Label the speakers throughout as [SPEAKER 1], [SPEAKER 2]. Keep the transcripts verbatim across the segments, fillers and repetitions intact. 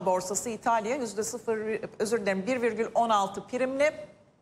[SPEAKER 1] Borsası İtalya yüzde sıfır, özür dilerim bir virgül on altı primli.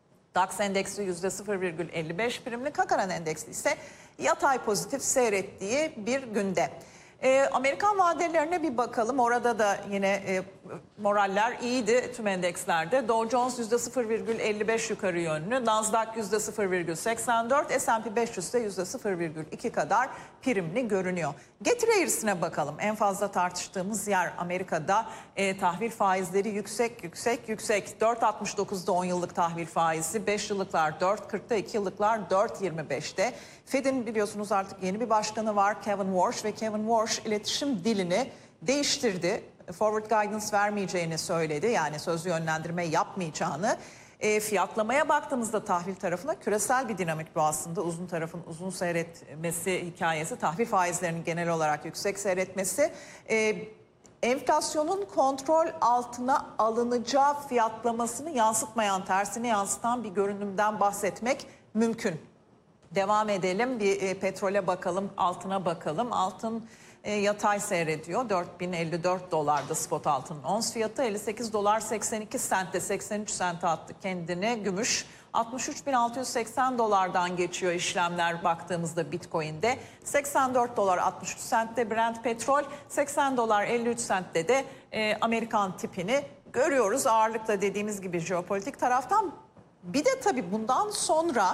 [SPEAKER 1] DAX endeksi yüzde sıfır virgül elli beş primli. Kakaran endeksi ise yatay pozitif seyrettiği bir günde. Ee, Amerikan vadelerine bir bakalım. Orada da yine e, moraller iyiydi tüm endekslerde. Dow Jones yüzde sıfır virgül elli beş yukarı yönlü. Nasdaq yüzde sıfır virgül seksen dört. S and P beş yüz ise yüzde sıfır virgül iki kadar primli görünüyor. Getiri eğrisine bakalım. En fazla tartıştığımız yer Amerika'da e, tahvil faizleri yüksek yüksek yüksek. dört virgül altmış dokuzda on yıllık tahvil faizi, beş yıllıklar dört virgül kırkta, iki yıllıklar dört virgül yirmi beşte. Fed'in biliyorsunuz artık yeni bir başkanı var, Kevin Warsh, ve Kevin Warsh iletişim dilini değiştirdi. Forward guidance vermeyeceğini söyledi, yani sözlü yönlendirme yapmayacağını. E, fiyatlamaya baktığımızda tahvil tarafına küresel bir dinamik bu aslında. Uzun tarafın uzun seyretmesi hikayesi, tahvil faizlerinin genel olarak yüksek seyretmesi. E, enflasyonun kontrol altına alınacağı fiyatlamasını yansıtmayan, tersini yansıtan bir görünümden bahsetmek mümkün. Devam edelim, bir e, petrole bakalım, altına bakalım. Altın e, yatay seyrediyor. dört bin elli dört dolarda spot altının ons fiyatı. elli sekiz dolar seksen iki sentte, seksen üç sente attı kendini. Gümüş altmış üç bin altı yüz seksen dolardan geçiyor işlemler baktığımızda Bitcoin'de. seksen dört dolar altmış üç sentte Brent petrol, seksen dolar elli üç sentte de e, Amerikan tipini görüyoruz. Ağırlıkla dediğimiz gibi jeopolitik taraftan. Bir de tabii bundan sonra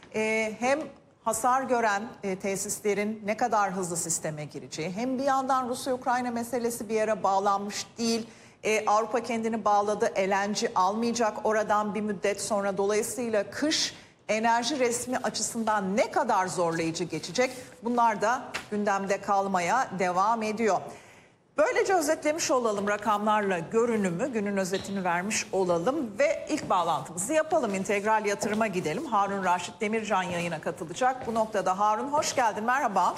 [SPEAKER 1] e, hem hasar gören e, tesislerin ne kadar hızlı sisteme gireceği, hem bir yandan Rusya-Ukrayna meselesi bir yere bağlanmış değil. Ee, Avrupa kendini bağladı, L N G almayacak oradan bir müddet sonra. Dolayısıyla kış enerji resmi açısından ne kadar zorlayıcı geçecek? Bunlar da gündemde kalmaya devam ediyor. Böylece özetlemiş olalım rakamlarla görünümü, günün özetini vermiş olalım ve ilk bağlantımızı yapalım. İntegral yatırıma gidelim. Harun Raşit Demircan yayına katılacak. Bu noktada Harun hoş geldin, merhaba.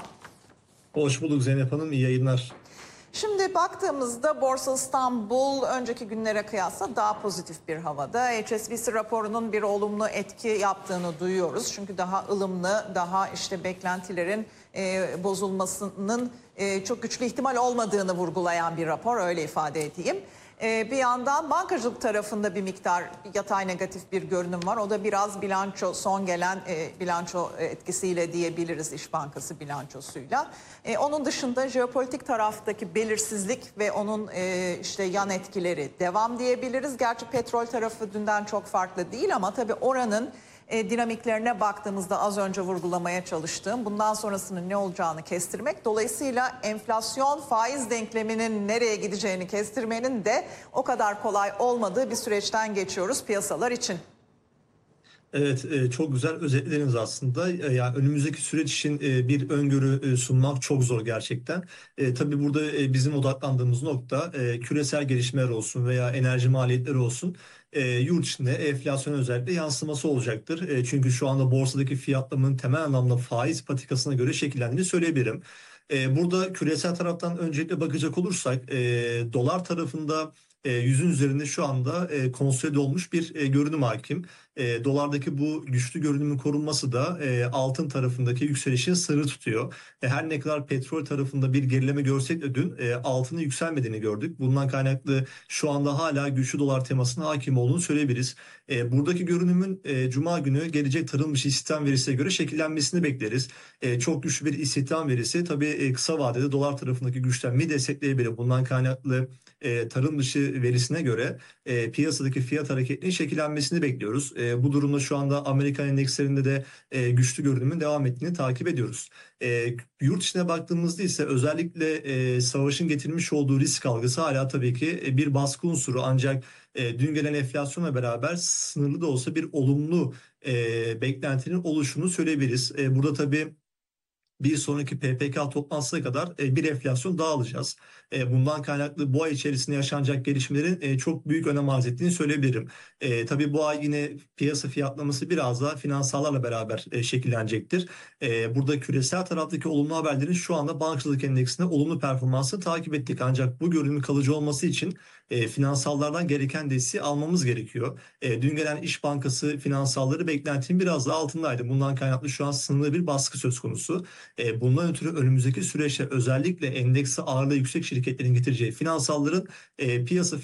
[SPEAKER 2] Hoş bulduk Zeynep Hanım, iyi yayınlar.
[SPEAKER 1] Şimdi baktığımızda Borsa İstanbul önceki günlere kıyasla daha pozitif bir havada. H S B C raporunun bir olumlu etki yaptığını duyuyoruz. Çünkü daha ılımlı, daha işte beklentilerin e, bozulmasının e, çok güçlü ihtimal olmadığını vurgulayan bir rapor, öyle ifade edeyim. Ee, bir yandan bankacılık tarafında bir miktar yatay negatif bir görünüm var. O da biraz bilanço, son gelen e, bilanço etkisiyle diyebiliriz, İş Bankası bilançosuyla. E, onun dışında jeopolitik taraftaki belirsizlik ve onun e, işte yan etkileri devam diyebiliriz. Gerçi petrol tarafı dünden çok farklı değil ama tabii oranın E, dinamiklerine baktığımızda az önce vurgulamaya çalıştığım bundan sonrasının ne olacağını kestirmek. Dolayısıyla enflasyon faiz denkleminin nereye gideceğini kestirmenin de o kadar kolay olmadığı bir süreçten geçiyoruz piyasalar için.
[SPEAKER 2] Evet, çok güzel özetlediniz aslında. Yani önümüzdeki süreç için bir öngörü sunmak çok zor gerçekten. E, tabii burada bizim odaklandığımız nokta küresel gelişmeler olsun veya enerji maliyetleri olsun. E, yurt içinde enflasyon özellikle yansıması olacaktır. E, çünkü şu anda borsadaki fiyatlamanın temel anlamda faiz patikasına göre şekillendiğini söyleyebilirim. E, burada küresel taraftan öncelikle bakacak olursak e, dolar tarafında e, yüzün üzerinde şu anda e, konsolide olmuş bir e, görünüm hakim. E, dolardaki bu güçlü görünümün korunması da e, altın tarafındaki yükselişin sırrı tutuyor. E, her ne kadar petrol tarafında bir gerileme görsek de dün e, altının yükselmediğini gördük. Bundan kaynaklı şu anda hala güçlü dolar temasına hakim olduğunu söyleyebiliriz. E, buradaki görünümün e, Cuma günü gelecek tarılmış istihdam verisine göre şekillenmesini bekleriz. E, çok güçlü bir istihdam verisi tabii e, kısa vadede dolar tarafındaki güçlenmeyi destekleyebilir. Bundan kaynaklı e, tarım dışı verisine göre e, piyasadaki fiyat hareketinin şekillenmesini bekliyoruz. E, bu durumda şu anda Amerikan endekslerinde de e, güçlü görünümün devam ettiğini takip ediyoruz. E, yurt içine baktığımızda ise özellikle e, savaşın getirmiş olduğu risk algısı hala tabii ki e, bir baskı unsuru, ancak e, dün gelen enflasyonla beraber sınırlı da olsa bir olumlu e, beklentinin oluşunu söyleyebiliriz. E, burada tabii bir sonraki P P K toplantısına kadar e, bir enflasyon daha alacağız. E, bundan kaynaklı bu ay içerisinde yaşanacak gelişmelerin e, çok büyük önem arz ettiğini söyleyebilirim. E, tabii bu ay yine piyasa fiyatlaması biraz daha finansallarla beraber e, şekillenecektir. E, burada küresel taraftaki olumlu haberlerin şu anda bankacılık endeksinde olumlu performansı takip ettik. Ancak bu görünümün kalıcı olması için e, finansallardan gereken desteği almamız gerekiyor. E, dün gelen İş Bankası finansalları beklentinin biraz daha altındaydı. Bundan kaynaklı şu an sınırlı bir baskı söz konusu. E, bundan ötürü önümüzdeki süreçte özellikle endeksi ağırlığı yüksek şirketlerin getireceği finansalların e, piyasa